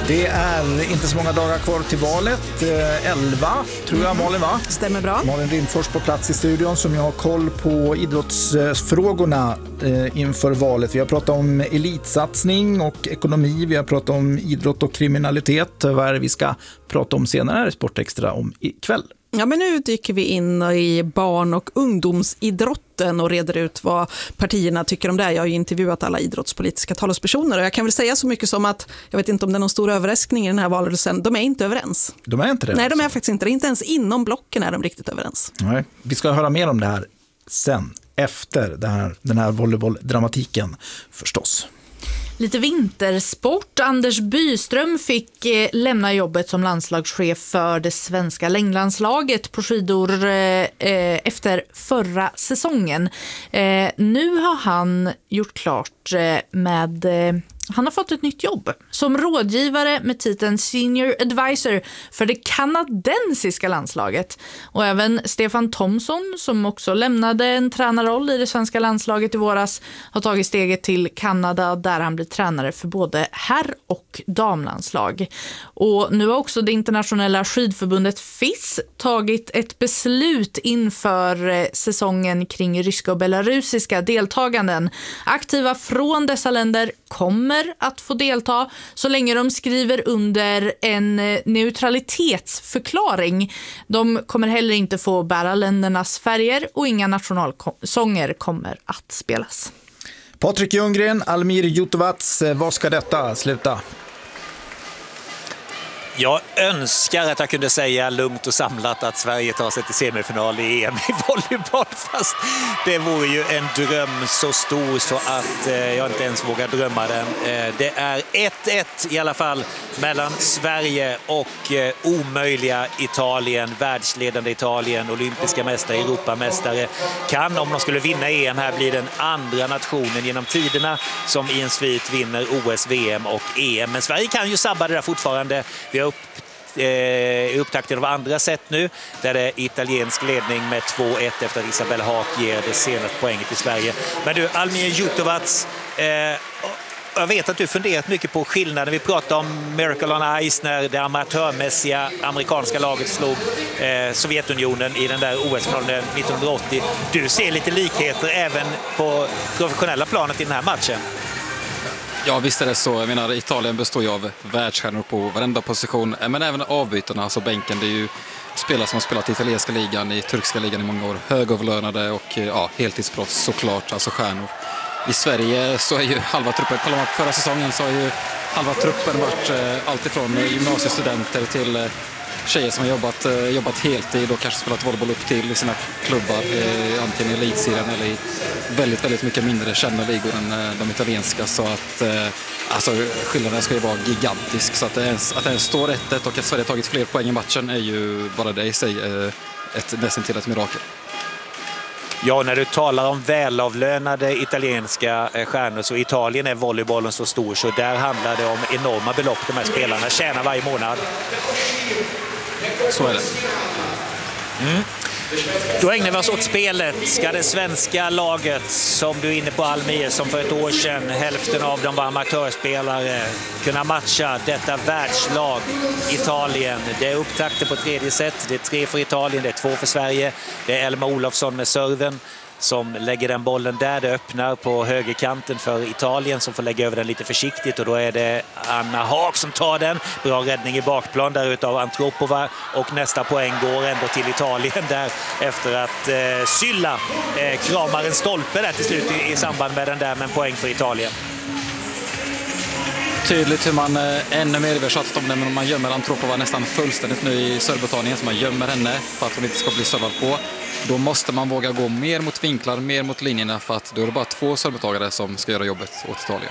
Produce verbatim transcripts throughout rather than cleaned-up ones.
Det är inte så många dagar kvar till valet. elva tror jag, Malin, va? Stämmer bra. Malin Rindfors på plats i studion som jag har koll på idrottsfrågorna inför valet. Vi har pratat om elitsatsning och ekonomi. Vi har pratat om idrott och kriminalitet. Vad är det vi ska prata om senare i Sportextra om ikväll? Ja, men nu dyker vi in i barn- och ungdomsidrotten och reder ut vad partierna tycker om det. Jag har ju intervjuat alla idrottspolitiska talespersoner och jag kan väl säga så mycket som att jag vet inte om det är någon stor överraskning i den här valrörelsen. De är inte överens. De är inte det? Nej, de är faktiskt inte det. Inte ens inom blocken är de riktigt överens. Nej, vi ska höra mer om det här sen, efter det här, den här volleybolldramatiken förstås. Lite vintersport. Anders Byström fick eh, lämna jobbet som landslagschef för det svenska längdlandslaget på skidor eh, efter förra säsongen. Eh, nu har han gjort klart eh, med... Eh, Han har fått ett nytt jobb som rådgivare med titeln Senior Advisor för det kanadensiska landslaget. Och även Stefan Thomsson, som också lämnade en tränarroll i det svenska landslaget i våras, har tagit steget till Kanada där han blir tränare för både herr- och damlandslag. Och nu har också det internationella skidförbundet F I S tagit ett beslut inför säsongen kring ryska och belarusiska deltaganden. Aktiva från dessa länder kommer att få delta så länge de skriver under en neutralitetsförklaring. De kommer heller inte få bära ländernas färger och inga nationalsånger kommer att spelas. Patrik Ljunggren, Almir Jutovac, vad ska detta sluta? Jag önskar att jag kunde säga lugnt och samlat att Sverige tar sig till semifinal i E M i volleyboll, fast det vore ju en dröm så stor så att eh, jag inte ens vågar drömma den. Eh, det är ett ett i alla fall mellan Sverige och eh, omöjliga Italien, världsledande Italien, olympiska mästare, Europamästare. Kan, om de skulle vinna E M här, bli den andra nationen genom tiderna som i en svit vinner O S, V M och E M. Men Sverige kan ju sabba det där fortfarande. Vi har upp, eh, upptakten av andra sätt nu där det är italiensk ledning med två ett efter att Isabella Haak ger det senaste poänget till Sverige. Men du, Almir Jutovac, eh, jag vet att du funderat mycket på skillnaden. Vi pratade om Miracle on Ice när det amatörmässiga amerikanska laget slog eh, Sovjetunionen i den där O S-finalen nittonhundraåttio. Du ser lite likheter även på professionella planet i den här matchen. Ja, visst är det så. Jag menar, Italien består ju av världsstjärnor på varenda position, men även avbytarna, alltså bänken. Det är ju spelare som har spelat i italienska ligan, i turkiska ligan i många år. Högavlönade och ja, heltidsproffs såklart, alltså stjärnor. I Sverige så är ju halva truppen, kollar man på förra säsongen så har ju halva truppen varit eh, allt ifrån gymnasiestudenter till eh, tjejer som har jobbat, eh, jobbat heltid och kanske spelat volleyboll upp till i sina klubbar, eh, antingen i elitserien eller i väldigt, väldigt mycket mindre kända ligor än eh, de italienska. Så att eh, alltså, skillnaden ska ju vara gigantisk. Så att det ens, att det ens står ett ett och att Sverige har tagit fler poäng i matchen är ju bara det i sig eh, ett, nästan till ett mirakel. Ja, när du talar om välavlönade italienska stjärnor så Italien är volleybollen så stor så där handlar det om enorma belopp de här spelarna tjänar varje månad. Så är det. Mm. Då ägnar vi oss åt spelet. Ska det svenska laget, som du är inne på Almir, som för ett år sedan hälften av dem var amatörspelare, kunna matcha detta världslag Italien? Det är upptakten på tredje set. Det är tre för Italien, det är två för Sverige. Det är Elma Olofsson med serven som lägger den bollen där. Det öppnar på högerkanten för Italien som får lägga över den lite försiktigt och då är det Anna Haak som tar den. Bra räddning i bakplan där utav Antropova och nästa poäng går ändå till Italien där efter att eh, Sylla eh, kramar en stolpe där till slut i, i samband med den där, men poäng för Italien. Tydligt hur man eh, ännu mer, vi har tjatat om det, men man gömmer Antropova nästan fullständigt nu i servebetalningen, så man gömmer henne för att hon inte ska bli servad på. Då måste man våga gå mer mot vinklar, mer mot linjerna, för att då är det bara två servetagare som ska göra jobbet åt Italien.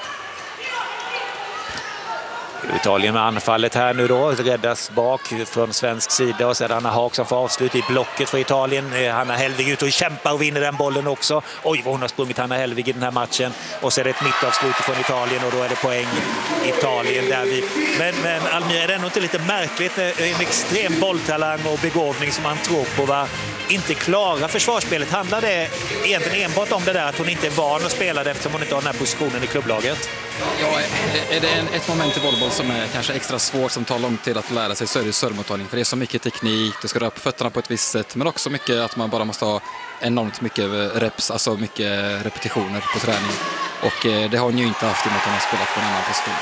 Italien med anfallet här nu då, räddas bak från svensk sida och sedan Anna Haak som får avslut i blocket för Italien. Hanna Hellvig ut och kämpar och vinner den bollen också. Oj, vad hon har sprungit Hanna Hellvig i den här matchen. Och så är det ett mittavslut från Italien och då är det poäng Italien där vi. Men, men Almir, är det ändå inte lite märkligt, en extrem bolltalang och begåvning som Antropova inte klara försvarsspelet. Handlar det egentligen enbart om det där att hon inte är van att spela det eftersom hon inte har den här positionen i klubblaget? Ja, är det en, ett moment i volleyboll som är kanske extra svårt, som tar lång tid att lära sig, så är det servemottagning. För det är så mycket teknik, du ska röra på fötterna på ett visst sätt, men också mycket att man bara måste ha enormt mycket reps, alltså mycket repetitioner på träning. Och det har hon ju inte haft i och med att hon har spelat på en annan position.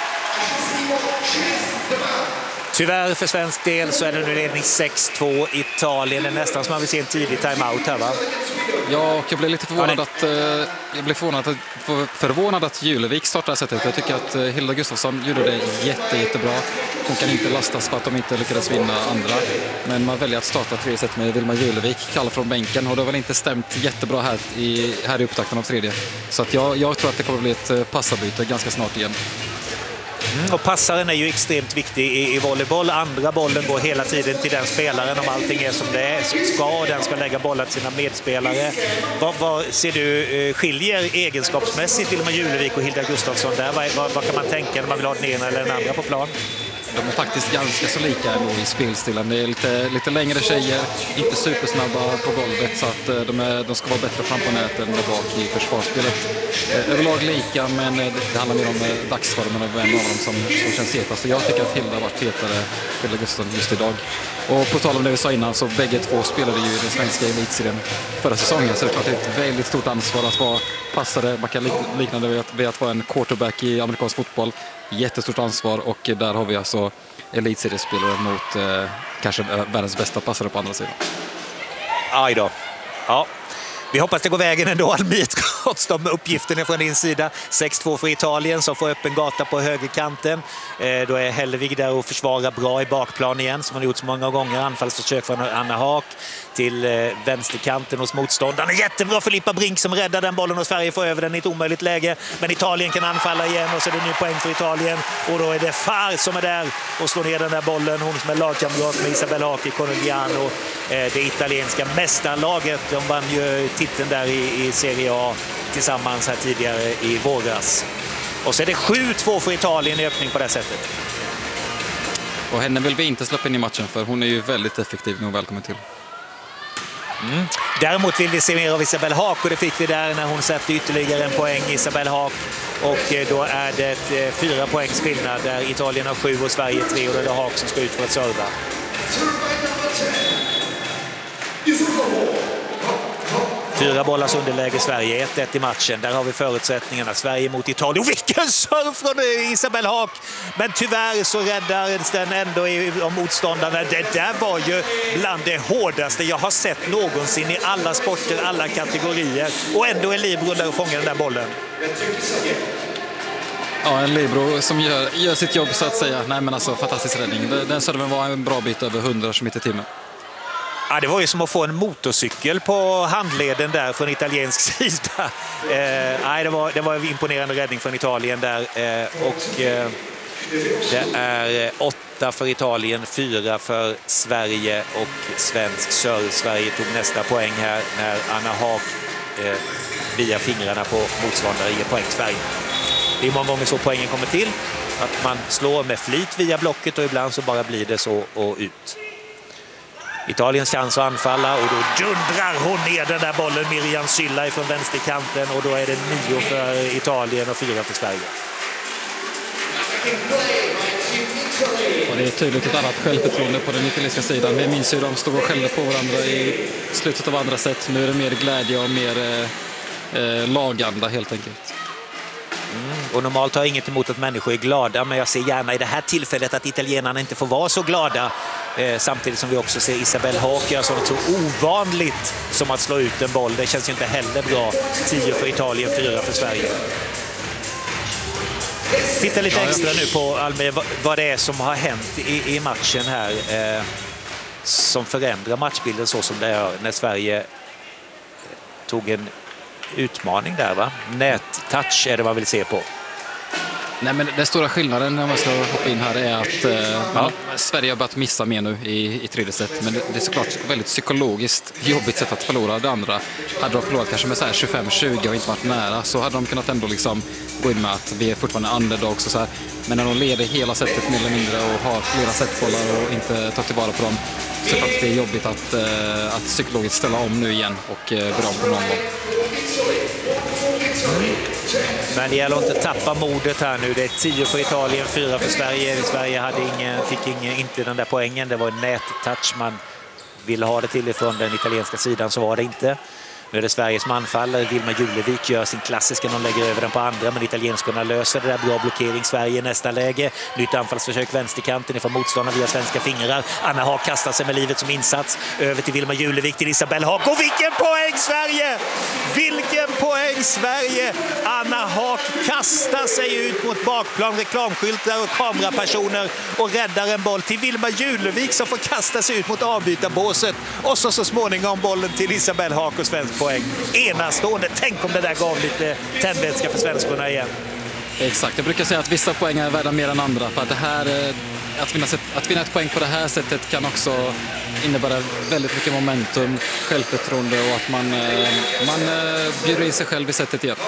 Tyvärr för svensk del så är det nu ledning sex två. Italien är nästan som man vill se en tidig timeout här, va? Ja, och jag blev lite förvånad ja, att, eh, jag blev förvånad att, förvånad att Julevik startade sättet. Jag tycker att eh, Hilda Gustafsson gjorde det jätte, jättebra. Hon kan inte lastas för att de inte lyckades vinna andra. Men man väljer att starta tre set med Vilma Julevik, kalla från bänken. Och det har väl inte stämt jättebra här i, här i upptakten av tredje. Så att jag, jag tror att det kommer bli ett passarbyte ganska snart igen. Mm, och passaren är ju extremt viktig i, i volleyboll. Andra bollen går hela tiden till den spelaren om allting är som det är, ska, och den ska lägga bollen till sina medspelare. Vad, vad ser du skiljer egenskapsmässigt Vilma Julevik och Hilda Gustafsson där? Vad, vad, vad kan man tänka när man vill ha den ena eller den andra på plan? De är faktiskt ganska så lika ändå i spelstilen. Det är lite, lite längre tjejer, inte supersnabba på golvet, så att de, är, de ska vara bättre fram på nätet än bak i försvarsspelet. Överlag lika, men det handlar mer om dagsformen av en av dem som, som känns hetast. Jag tycker att Hilda har varit hetare, Hilda Gustafsson, just idag. Och på tal om det vi sa innan, så bägge två spelade ju den svenska elitserien förra säsongen, så det är klart ett väldigt stort ansvar att vara passare. Man kan likna det vid att, vid att vara en quarterback i amerikansk fotboll. Jättestort ansvar, och där har vi alltså elitseriespelare mot eh, kanske världens bästa passare på andra sidan. Aj då. Ja. Vi hoppas det går vägen ändå, Almir, trots de uppgifterna från din sida. sex två för Italien som får öppen gata på högerkanten. Eh, då är Hellevig där och försvarar bra i bakplan igen, som han gjort så många gånger. Anfallsförsök från Anna Haak till eh, vänsterkanten hos motståndaren. Jättebra Filippa Brink som räddar den bollen, och Sverige får över den i ett omöjligt läge. Men Italien kan anfalla igen, och så är det ny poäng för Italien. Och då är det Far som är där och slår ner den där bollen. Hon som är lagkamrat med Isabel Haak i Conegliano. Eh, det italienska mästarlaget, de vann ju titeln där i, i Serie A tillsammans här tidigare i våras. Och så är det sju två för Italien i öppning på det sättet. Och henne vill vi inte släppa in i matchen, för hon är ju väldigt effektiv nu. Välkommen till. Mm. Däremot vill vi se mer av Isabel Haak, och det fick vi där när hon satte ytterligare en poäng, Isabel Haak. Och då är det ett, fyra poängs skillnad där Italien har sju och Sverige tre, och det är Haak som ska ut för att serva. Fyra bollars underläge Sverige, ett ett i matchen. Där har vi förutsättningarna. Sverige mot Italien. Och vilken serv från Isabel Haak! Men tyvärr så räddar den ändå om motståndarna. Det där var ju bland det hårdaste jag har sett någonsin i alla sporter, alla kategorier. Och ändå är Libro där och fångar den där bollen. Ja, en Libro som gör, gör sitt jobb, så att säga. Nej, men alltså, fantastisk räddning. Den serven var en bra bit över hundra kilometer i timmen. Ja, det var ju som att få en motorcykel på handleden där från italiensk sida. Eh, nej, det var, det var en imponerande räddning från Italien där. Eh, och eh, det är åtta för Italien, fyra för Sverige och svensk serve. Sverige tog nästa poäng här när Anna Haak eh, via fingrarna på motståndare ger poäng till Sverige. Det är många gånger så poängen kommer till. Att man slår med flit via blocket, och ibland så bara blir det så och ut. Italiens chans att anfalla, och då dundrar hon ner den där bollen, Miriam Sylla från vänsterkanten, och då är det nio för Italien och fyra för Sverige. Och det är tydligt ett annat självförtroende på den italienska sidan. Vi minns hur de stod och skällde på varandra i slutet av andra set. Nu är det mer glädje och mer eh, laganda helt enkelt. Mm. Och normalt har jag inget emot att människor är glada, men jag ser gärna i det här tillfället att italienarna inte får vara så glada. Eh, samtidigt som vi också ser Isabel Haak göra sånt så ovanligt som att slå ut en boll. Det känns ju inte heller bra. tio för Italien, fyra för Sverige. Titta lite extra nu på Almir, vad det är som har hänt i, i matchen här eh, som förändrar matchbilden så som det är när Sverige tog en utmaning där, va? Nättouch är det man vill se på. Nej, men den stora skillnaden när man ska hoppa in här är att eh, ja. Sverige har börjat missa mer nu i, i tredje set. Men det, det är såklart väldigt psykologiskt jobbigt sätt att förlora det andra. Hade de förlorat kanske med så här tjugofem tjugo och inte varit nära, så hade de kunnat ändå liksom gå in med att vi är fortfarande underdogs och så här. Men när de leder hela setet mer eller mindre och har flera setbollar och inte tar tillvara på dem, såklart att det är jobbigt att, eh, att psykologiskt ställa om nu igen och eh, bra på någon gång. Men det gäller att inte tappa modet här nu. Det är tio för Italien, fyra för Sverige. Sverige hade ingen, fick ingen, inte den där poängen. Det var en nättouch man ville ha det till ifrån den italienska sidan, så var det inte. Nu är det Sveriges manfaller. Vilma Julevik gör sin klassiska, de lägger över den på andra, men italienskorna löser det där. Bra blockering, Sverige i nästa läge. Nytt anfallsförsök vänsterkanten ifrån motståndaren via svenska fingrar. Anna Haak kastar sig med livet som insats. Över till Vilma Julevik, till Isabelle Haak. Och vilken poäng Sverige! Vilken poäng Sverige! Anna Haak kastar sig ut mot bakplan, reklamskyltar och kamerapersoner och räddar en boll till Vilma Julevik som får kasta sig ut mot avbytarbåset. Och så så småningom bollen till Isabelle Haak och svensk poäng. Enastående. Tänk om det där gav lite tändvätska för svenskorna igen. Exakt, jag brukar säga att vissa poäng är värda mer än andra. För att, det här, att, vinna, att vinna ett poäng på det här sättet kan också innebära väldigt mycket momentum, självförtroende och att man, man bjuder in sig själv i sättet igen.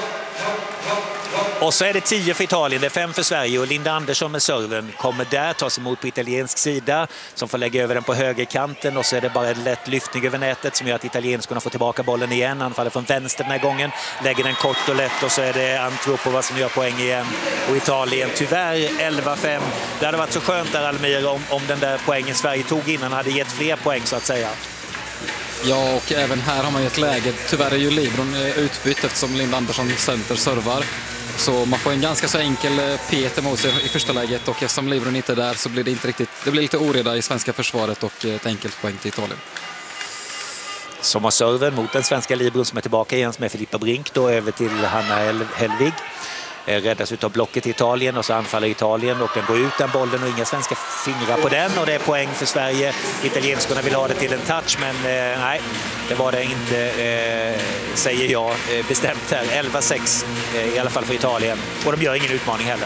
Och så är det tio för Italien, det är fem för Sverige och Linda Andersson med serven kommer där, tas emot på italiensk sida som får lägga över den på högerkanten och så är det bara en lätt lyftning över nätet som gör att italienskorna får tillbaka bollen igen. Han faller från vänster den här gången, lägger den kort och lätt och så är det Antropova som gör poäng igen. Och Italien tyvärr elva fem. Det hade varit så skönt där, Almir, om, om den där poängen Sverige tog innan hade gett fler poäng så att säga. Ja, och även här har man ju ett läge. Tyvärr är ju Libron utbytt eftersom Linda Andersson center servar. Så man får en ganska så enkel pet emot sig i första läget och eftersom Libron inte är där så blir det inte riktigt, det blir lite oreda i svenska försvaret och ett enkelt poäng till Italien. Som har serven mot den svenska Libron som är tillbaka igen med Filippa Brink då över till Hanna Hellvig. Räddas ut av blocket i Italien och så anfaller Italien och den går ut den bollen och inga svenska fingrar på den och det är poäng för Sverige. Italienskorna vill ha det till en touch men eh, nej, det var det inte eh, säger jag eh, bestämt här. elva sex eh, i alla fall för Italien och de gör ingen utmaning heller.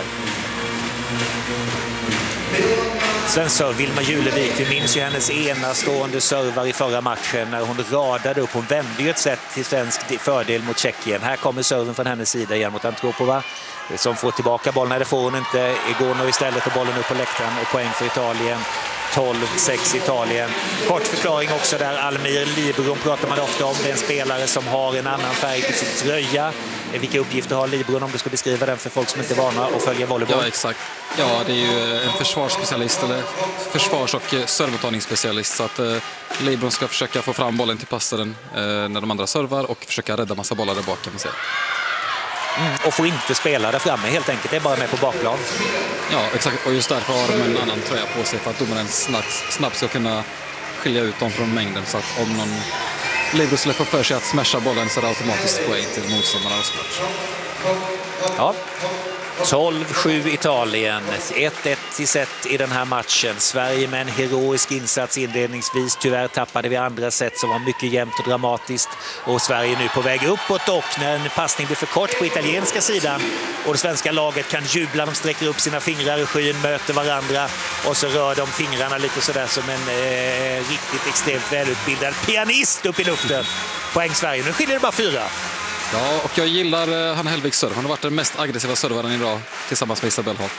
Svensk serv, Vilma Julevik, vi minns ju hennes enastående servar i förra matchen när hon radade upp, hon vände ju ett sätt till svensk fördel mot Tjeckien. Här kommer serven från hennes sida igen mot Antropova som får tillbaka bollen, nej det får hon inte, går nu istället och bollen upp på läktaren och poäng för Italien. tolv sex Italien. Kort förklaring också där, Almir Libron pratar man ofta om, det är en spelare som har en annan färg på sin tröja. Vilka uppgifter har Libron om du ska beskriva den för folk som inte är vana och följer volleyboll? Ja, exakt. Ja, det är ju en försvarsspecialist eller försvars- och servontagningsspecialist så att eh, Libron ska försöka få fram bollen till passaren eh, när de andra servar och försöka rädda massa bollar där bak kan man säga. Mm, och får inte spela där framme helt enkelt, det är bara med på bakplan. Ja, exakt. Och just därför har de en annan tröja på sig för att domaren snabbt, snabbt ska kunna skilja ut dem från mängden så att om någon Libro skulle få för sig att smasha bollen så är det automatiskt poäng till motståndarna. Ja. tolv sju Italien, ett ett i set i den här matchen. Sverige med en heroisk insats inledningsvis. Tyvärr tappade vi andra set som var mycket jämnt och dramatiskt. Och Sverige nu på väg uppåt och när en passning blir för kort på italienska sidan och det svenska laget kan jubla, de sträcker upp sina fingrar i skyn, möter varandra och så rör de fingrarna lite sådär som en eh, riktigt extremt välutbildad pianist upp i luften. Poäng Sverige, nu skiljer det bara fyra. Ja, och jag gillar Hanna Hellvigs serv. Hon har varit den mest aggressiva servaren idag tillsammans med Isabelle Haak.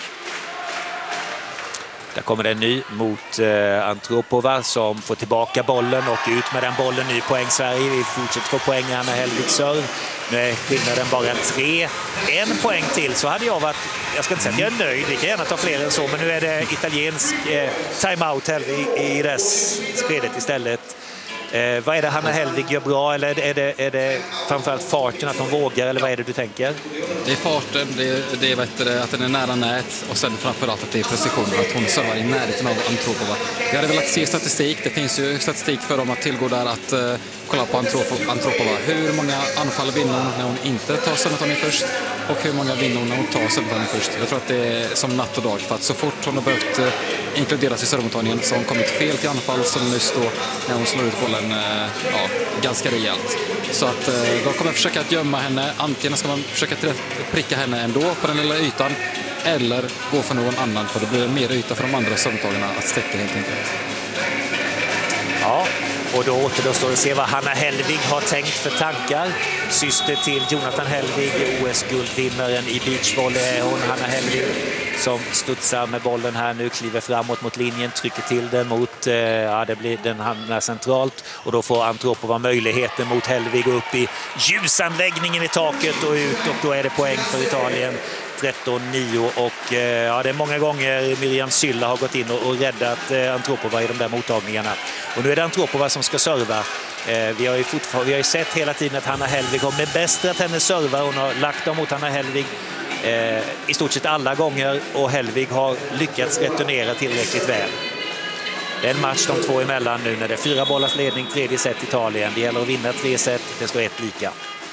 Där kommer det en ny mot eh, Antropova som får tillbaka bollen och ut med den bollen. Ny poäng Sverige. Vi fortsätter få poäng i Hanna Hellvigs serv. Nu är skillnaden bara tre. En poäng till så hade jag varit, jag ska inte säga att jag är nöjd, vi kan gärna ta fler än så, men nu är det italiensk eh, timeout i, i det spelet istället. Eh, vad är det Hanna Hellvig gör bra eller är det, är det, är det framförallt farten att de vågar eller vad är det du tänker? Det är farten, det är, det är vet du, att den är nära nät och sen framförallt att det är precisionen, att hon servar i närheten av Antropova. Jag hade velat se statistik, det finns ju statistik för dem att tillgå där att uh, kolla på Antropova. Hur många anfall vinner hon när hon inte tar servontagning först och hur många vinner hon när hon tar servontagning först? Jag tror att det är som natt och dag för att så fort hon har behövt uh, inkluderas i servontagningen så har hon kommit fel till anfall som nyss då när hon slår ut bollen ja, ganska rejält. Så att de kommer försöka att gömma henne. Antingen ska man försöka pricka henne ändå på den lilla ytan eller gå för någon annan för det blir mer yta för de andra servotagarna att stäcka helt enkelt. Ja, Och då återstår att se vad Hanna Hellwig har tänkt för tankar. Syster till Jonathan Hellwig, O S-guldvinnaren i beachvolley är hon, Hanna Hellwig, som studsar med bollen här nu, kliver framåt mot linjen, trycker till den mot, eh, ja det blir, den hamnar centralt och då får Antropova möjligheten mot Hellwig upp i ljusanläggningen i taket och ut, och då är det poäng för Italien. tretton nio och eh, ja, det är många gånger Miriam Sylla har gått in och, och räddat eh, Antropova i de där mottagningarna. Och nu är det Antropova som ska serva. Eh, vi har ju fortfarande, vi har ju sett hela tiden att Hanna Hellwig har bemästrat hennes servar. Hon har lagt dem mot Hanna Hellwig eh, i stort sett alla gånger, och Hellwig har lyckats returnera tillräckligt väl. Det är en match de två emellan nu när det är fyra bollars ledning, tredje set Italien. Det gäller att vinna tre set, det står ett lika.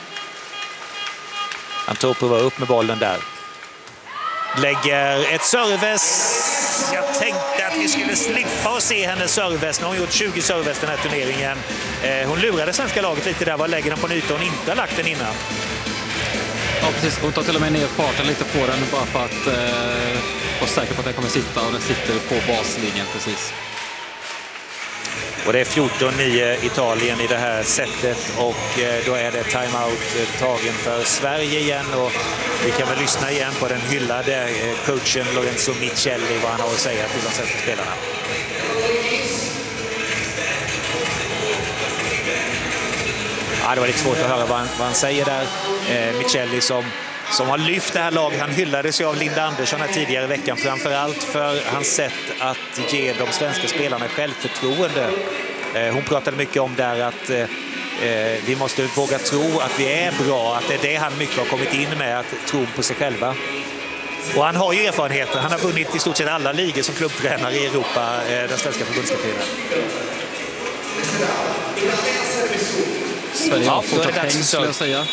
Antropova upp med bollen där. Lägger ett serves. Jag tänkte att vi skulle slippa att se hennes serves. Nu har hon gjort tjugo serves den här turneringen. Eh, hon lurade svenska laget lite där. Var lägger den på en yta hon inte har lagt den innan. Ja, precis. Hon tar till och med ner farten lite på den bara för att eh, vara säker på att den kommer sitta, och den sitter på baslinjen precis. Och det är fjorton nio Italien i det här setet, och då är det timeout tagen för Sverige igen, och vi kan väl lyssna igen på den hyllade coachen Lorenzo Michelli, vad han har att säga till de svenska spelarna. Ja, det var lite svårt att höra vad han, vad han säger där. Eh, Michelli som som har lyft det här laget. Han hyllades ju av Linda Andersson här tidigare i veckan, framförallt för hans sätt att ge de svenska spelarna självförtroende. Hon pratade mycket om där att vi måste våga tro att vi är bra, att det är det han mycket har kommit in med, att tro på sig själva. Och han har ju erfarenheter. Han har vunnit i stort sett alla ligor som klubbtränare i Europa, den svenska förbundskaptenen. Sverige har fortsatt häng, skulle jag säga.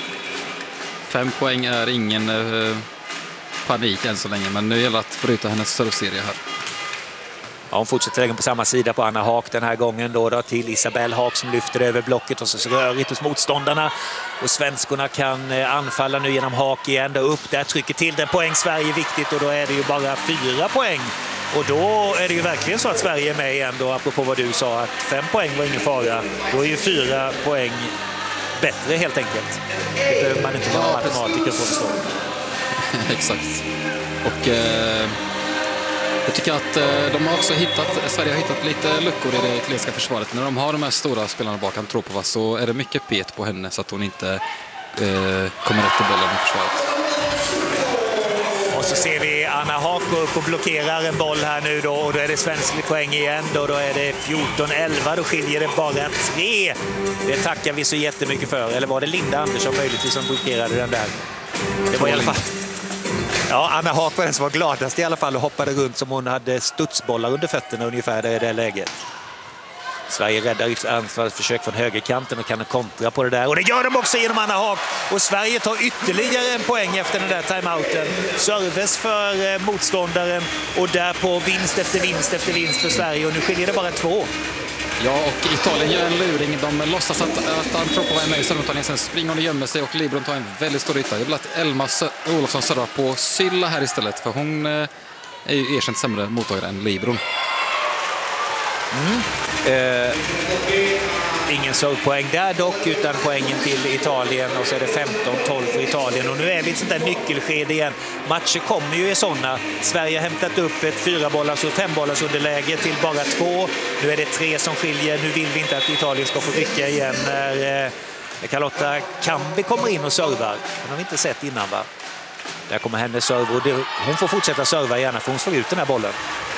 Fem poäng är ingen eh, panik än så länge, men nu gäller det att bryta hennes servserie här. Ja, hon fortsätter lägga på samma sida på Anna Haak den här gången då, då till Isabelle Haak som lyfter över blocket, och så rörigt hos motståndarna. Och svenskorna kan eh, anfalla nu genom Haak igen, då upp där, trycker till den. Poäng Sverige är viktigt, och då är det ju bara fyra poäng. Och då är det ju verkligen så att Sverige är med igen då, apropå vad du sa, att fem poäng var ingen fara. Då är ju fyra poäng bättre helt enkelt. Det behöver man inte vara ja, matematiker för att förstå. Exakt. Och eh, jag tycker att eh, de har också hittat, Sverige har hittat lite luckor i det italienska försvaret. När de har de här stora spelarna bak Antropova så är det mycket pet på henne så att hon inte eh, kommer rätt till bollen i försvaret. Och så ser vi Anna Haak upp och blockerar en boll här nu då, och då är det svensk poäng igen då, då är det fjorton elva, då skiljer det bara tre. Det tackar vi så jättemycket för. Eller var det Linda Andersson möjligtvis som blockerade den där? Det var i alla fall... Ja, Anna Haak var den som var gladast i alla fall och hoppade runt som hon hade studsbollar under fötterna ungefär där i det läget. Sverige räddar ett anfallsförsök från högerkanten och kan kontra på det där. Och det gör de också genom Anna Haak. Och Sverige tar ytterligare en poäng efter den där timeouten. Service för motståndaren och därpå vinst efter vinst efter vinst för Sverige. Och nu skiljer det bara två. Ja, och Italien gör en luring. De låtsas att, att Antropova är med i servemottagningen. Sen springer hon och gömmer sig och Libron tar en väldigt stor yta. Jag vill att Elma Olofsson servar på Sylla här istället. För hon är ju erkänt sämre mottagare än Libron. Mm. Eh, ingen servepoäng där dock, utan poängen till Italien, och så är det femton tolv för Italien, och nu är vi i ett sånt där nyckelskede igen. Matcher kommer ju i sådana. Sverige har hämtat upp ett fyra bollars och fem bollars underläge till bara två. Nu är det tre som skiljer. Nu vill vi inte att Italien ska få rycka igen när eh, Carlotta Cambi kommer in och servar. Det har vi inte sett innan, va? Där kommer hennes serve, och det, hon får fortsätta serva gärna för hon slår ut den här bollen.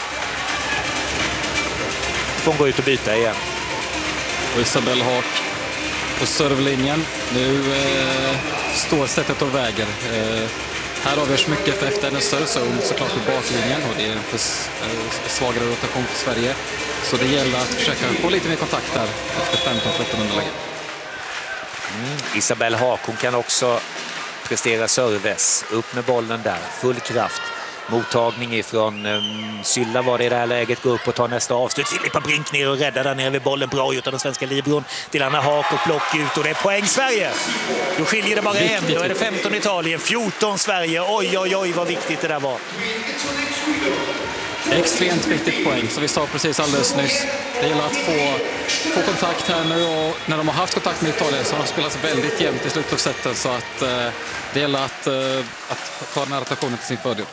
Hon går ut och byta igen. Och Isabelle Haak på servlinjen. Nu eh, står sättet och väger. Eh, här avgörs mycket för efter hennes serve, så hon såklart på baklinjen, och det är en för, eh, svagare rotation för Sverige. Så det gäller att försöka få lite mer kontakt där efter femton tretton underläge. Mm. Isabelle Haak, hon kan också prestera serves. Upp med bollen där, full kraft. Mottagning ifrån um, Sylla var det i det här läget. Gå upp och ta nästa avslut. Filippa Brink ner och räddar där nere vid bollen. Bra gjort av den svenska Libron. Till Anna Haak och block ut. Och det är poäng Sverige. Då skiljer det bara en. Då är det femton Italien, fjorton Sverige. Oj, oj, oj vad viktigt det där var. Extremt viktigt poäng, som vi sa precis alldeles nyss. Det gäller att få, få kontakt här nu, och när de har haft kontakt med Italien så har de spelat väldigt jämnt i slutet av sätten, så att eh, det gäller att, eh, att ta den här rotationen till sin fördel.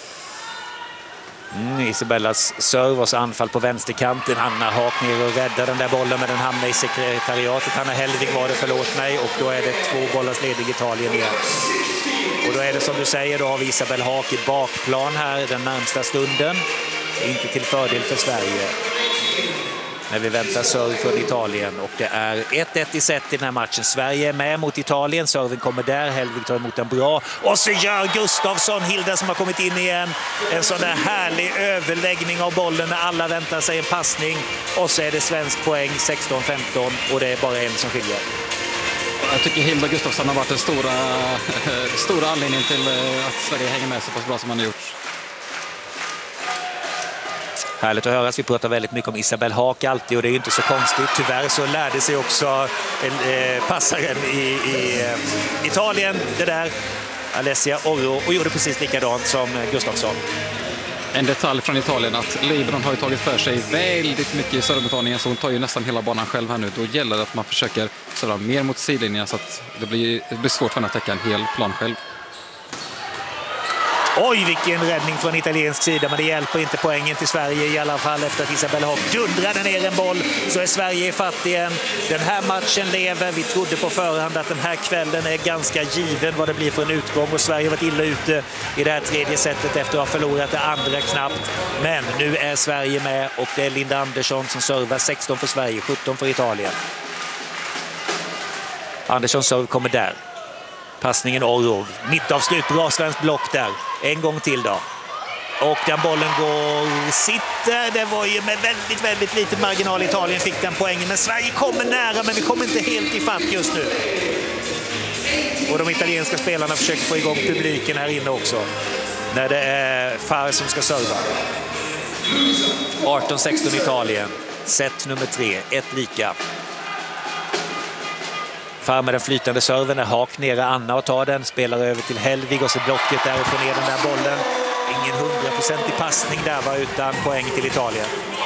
Mm, Isabellas serv och så anfall på vänsterkanten. Hanna Haak ner och räddar den där bollen, men den hamnar i sekretariatet. Hanna Hellvig var det, förlåt mig, och då är det två bollars ledig Italien igen. Och då är det som du säger, då har vi Isabel Haak i bakplan här den närmsta stunden. Inte till fördel för Sverige när vi väntar serv från Italien, och det är ett ett i set i den här matchen. Sverige är med mot Italien, serven kommer där, Hellvig tar emot den bra, och så gör Gustafsson, Hilda som har kommit in igen, en sån där härlig överläggning av bollen när alla väntar sig en passning, och så är det svensk poäng sexton femton, och det är bara en som skiljer. Jag tycker Hilda Gustafsson har varit den stora, stora anledningen till att Sverige hänger med så pass bra som man har gjort. Härligt att höra. Vi pratar väldigt mycket om Isabel Haak alltid, och det är ju inte så konstigt. Tyvärr så lärde sig också eh, passaren i, i eh, Italien det där, Alessia Orro, och gjorde precis likadant som Gustafsson. En detalj från Italien att Libron har ju tagit för sig väldigt mycket i servemottagningen, så hon tar ju nästan hela banan själv här nu. Då gäller det att man försöker serva mer mot sidlinjen så att det blir, det blir svårt för henne att täcka en hel plan själv. Oj, vilken räddning från italiensk sida, men det hjälper inte poängen till Sverige i alla fall. Efter att Isabel Haak dundrade ner en boll så är Sverige i fatt igen. Den här matchen lever. Vi trodde på förhand att den här kvällen är ganska given vad det blir för en utgång, och Sverige har varit illa ute i det här tredje sättet efter att ha förlorat det andra knappt. Men nu är Sverige med, och det är Linda Andersson som servar. Sexton för Sverige, sjutton för Italien. Andersson serv kommer där. Passningen Orrov, mittavslut, bra svensk block där. En gång till då. Och den bollen går, sitter. Det var ju med väldigt, väldigt liten marginal Italien fick den poängen. Men Sverige kommer nära, men vi kommer inte helt i fatt just nu. Och de italienska spelarna försöker få igång publiken här inne också. När det är Far som ska serva. arton sexton Italien. Set nummer tre, ett lika. Far med den flytande serven, är Haak nere Anna och tar den, spelar över till Hellvig, och så blocket där och får ner den där bollen. Ingen hundraprocentig passning där, va, utan poäng till Italien.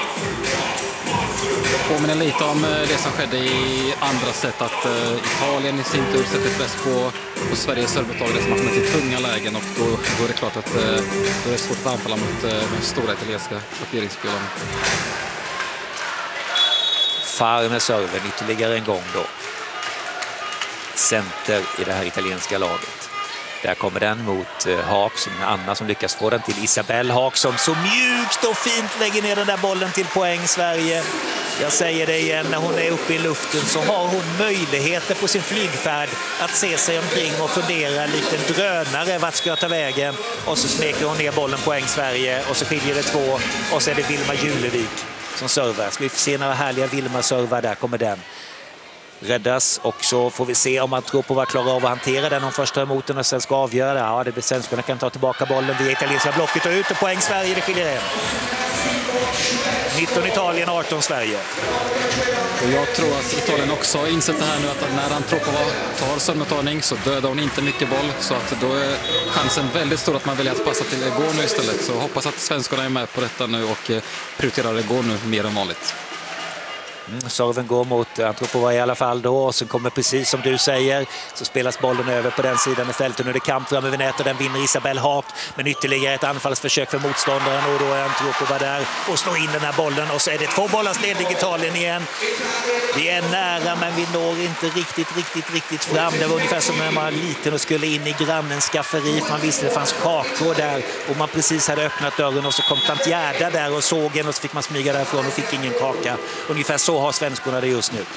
Det påminner lite om det som skedde i andra set, att uh, Italien i sin tur sätter press på, på Sveriges servemottagare som har kommit i tunga lägen, och då, då är det klart att uh, då är det svårt att anfalla mot uh, de stora italienska blockeringsspelarna. Far med serven ytterligare en gång då. Center i det här italienska laget. Där kommer den mot eh, Haak, som Anna som lyckas få den till Isabel Haak, som så mjukt och fint lägger ner den där bollen till poäng Sverige. Jag säger det igen, när hon är uppe i luften så har hon möjligheter på sin flygfärd att se sig omkring och fundera likt en drönare vart ska jag ta vägen, och så smeker hon ner bollen poäng Sverige, och så skiljer det två, och så är det Vilma Julevik som servar. Ska vi få se några härliga Vilma servar, där kommer den. Räddas, och så får vi se om man tror på vad klarar av att hantera den om första emot den och sen ska avgöra det. Ja, det blir svenskarna kan ta tillbaka bollen via italienska blocket och ut, och poäng Sverige, det skiljer en. nitton Italien, arton Sverige. Och jag tror att Italien också har insett det här nu, att när han tror på vad tar servemottagning så dödar hon inte mycket boll, så att då är chansen väldigt stor att man väljer att passa till Egor nu istället. Så hoppas att svenskarna är med på detta nu och prioriterar Egor nu mer än vanligt. Mm, serven går mot Antropova i alla fall då, och så kommer precis som du säger så spelas bollen över på den sidan istället, och nu är det kamp fram över nätet och den vinner Isabel Haak, men ytterligare ett anfallsförsök för motståndaren, och då är Antropova där och slår in den här bollen, och så är det två bollars ledig Italien igen. Vi är nära, men vi når inte riktigt, riktigt, riktigt fram. Det var ungefär som när man var liten och skulle in i grannens skafferi, för man visste det fanns kakor där, och man precis hade öppnat dörren och så kom tant Gerda där och såg en, och så fick man smyga därifrån och fick ingen kaka. Ungefär så har svenskorna det just nu.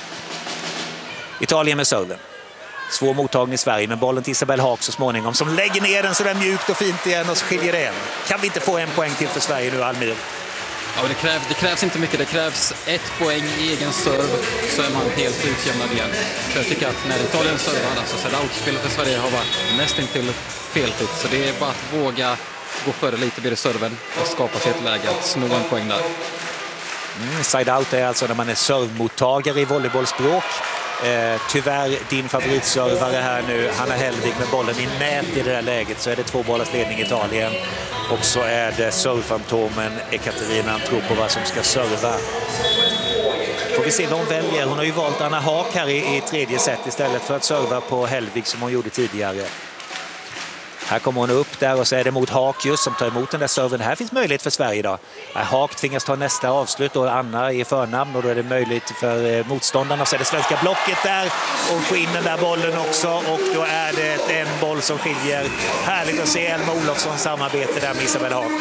Italien med serven. Svår mottagning i Sverige, men bollen till Isabel Haak så småningom, som lägger ner den så där mjukt och fint igen, och så skiljer det en. Kan vi inte få en poäng till för Sverige nu, Almir? Ja, det, kräv, det krävs inte mycket. Det krävs ett poäng i egen serv, så är man helt utjämnad igen. För jag tycker att när Italien servar, alltså så outspelet för Sverige har varit nästan till felfritt. Så det är bara att våga gå före lite vid serven och skapa sig ett läge att sno en poäng där. Mm, side out är alltså när man är servmottagare i volleybollspråk. Eh, tyvärr din favoritservare här nu, Hanna Hellvig med bollen i nät i det där läget, så är det två bollars ledning Italien. Och så är det servfantomen Ekaterina Antropova som ska serva. Får vi se vad hon väljer. Hon har ju valt Anna Haak här i, i tredje set istället för att serva på Hellvig som hon gjorde tidigare. Här kommer hon upp där och så är det mot Haak just som tar emot den där serven. Här finns möjlighet för Sverige idag. Haak tvingas ta nästa avslut och Anna i förnamn och då är det möjligt för motståndarna. Så är det svenska blocket där och få in den där bollen också och då är det en boll som skiljer. Härligt att se Elma Olofsson samarbete där med Isabelle Haak.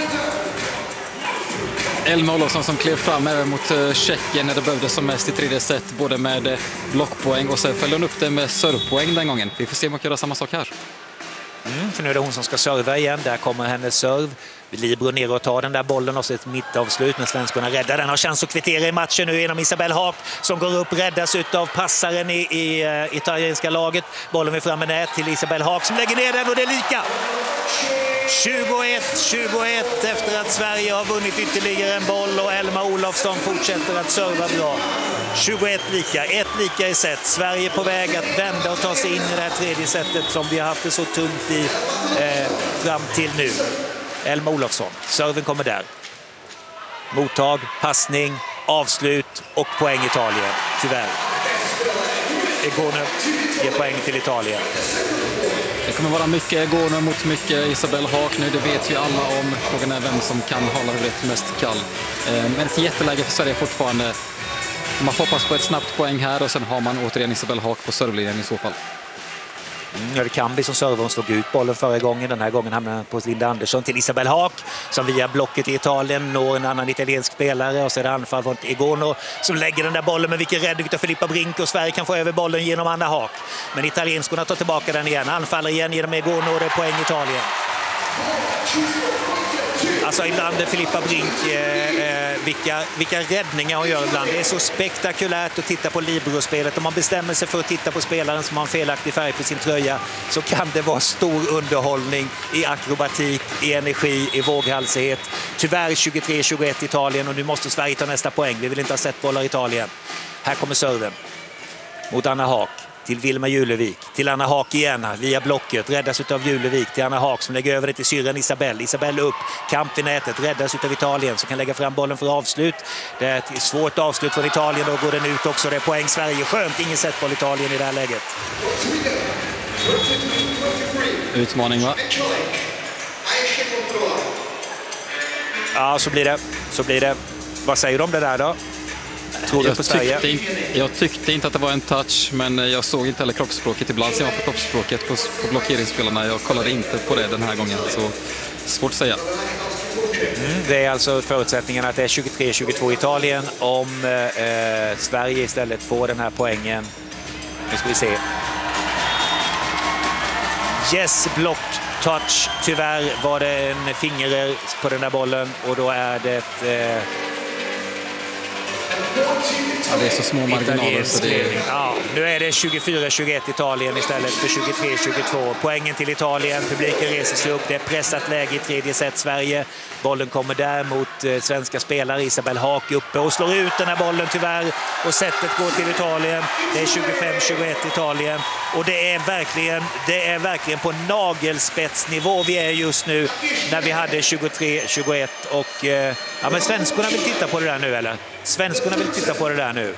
Elma Olofsson som klev fram även mot Tjeckien när det behövdes som mest i tredje set, både med blockpoäng och sen följde hon upp det med servpoäng den gången. Vi får se om hon kan göra samma sak här. Mm, för nu är det hon som ska serva igen. Där kommer hennes serv. Libero ner och tar den där bollen och så ett mittavslut när svenskarna räddar den. Har chans att kvittera i matchen nu genom Isabelle Haak som går upp, räddas av passaren i, i uh, italienska laget. Bollen är framme nät till Isabelle Haak som lägger ner den och det är lika. tjugoett tjugoett efter att Sverige har vunnit ytterligare en boll och Elma Olofsson fortsätter att serva bra. tjugoett lika, ett lika i set. Sverige på väg att vända och ta sig in i det här tredje setet som vi har haft det så tungt i eh, fram till nu. Elma Olofsson, serven kommer där. Mottag, passning, avslut och poäng Italien, tyvärr. Egone ger poäng till Italien. Det kommer vara mycket Egone mot mycket Isabelle Haak nu, det vet ju alla om. Frågan är vem som kan hålla det mest kall. Men ett jätteläge för Sverige fortfarande. Man hoppas på ett snabbt poäng här och sen har man återigen Isabelle Haak på servlinjen i så fall. Mm, det kan bli som server. Hon slog ut bollen förra gången. Den här gången hamnar den på Linda Andersson till Isabelle Haak som via blocket i Italien når en annan italiensk spelare och så är det anfall från Egono som lägger den där bollen med vilken räddning av Filippa Brink och Sverige kan få över bollen genom Anna Haak. Men italienskorna tar tillbaka den igen. Anfaller igen genom Egono och det är poäng Italien. Alltså ibland är Filippa Brink eh, eh, vilka, vilka räddningar hon gör ibland. Det är så spektakulärt att titta på Libero-spelet. Om man bestämmer sig för att titta på spelaren som har en felaktig färg på sin tröja så kan det vara stor underhållning i akrobatik, i energi, i våghalsighet. Tyvärr tjugotre tjugoett Italien och nu måste Sverige ta nästa poäng. Vi vill inte ha sett bollar i Italien. Här kommer serven mot Anna Haak. Till Vilma Julevik, till Anna Haak igen via blocket, räddas av Julevik till Anna Haak som lägger över det till syrran Isabelle. Isabelle upp, kamp i nätet, räddas av Italien som kan lägga fram bollen för avslut. Det är ett svårt avslut från Italien och går den ut också. Det är poäng Sverige, skönt, ingen sett boll Italien i det här läget. Utmaning va? Ja, så blir det, så blir det. Vad säger du om det där då? Tror du på Sverige? Tyckte inte, jag tyckte inte att det var en touch, men jag såg inte heller kroppsspråket. Ibland ser man på kroppsspråket på, på blockeringsspelarna. Jag kollade inte på det den här gången, så svårt att säga. Mm, det är alltså förutsättningen att det är tjugotre tjugotvå Italien om eh, Sverige istället får den här poängen. Nu ska vi se. Yes, block touch. Tyvärr var det en finger på den där bollen och då är det... Eh, Ja, det är så små marginaler så det är... Ja, nu är det tjugofyra tjugoett Italien istället för tjugotre tjugotvå. Poängen till Italien, publiken reser sig upp. Det är pressat läge i tredje set Sverige. Bollen kommer där mot eh, svenska spelare. Isabelle Haak uppe och slår ut den här bollen tyvärr. Och sättet går till Italien. Det är tjugofem tjugoett Italien. Och det är verkligen, det är verkligen på nagelspetsnivå vi är just nu när vi hade tjugotre tjugoett. Och eh, ja, men svenskorna vill titta på det där nu, eller? Svenskorna vill titta på det där nu.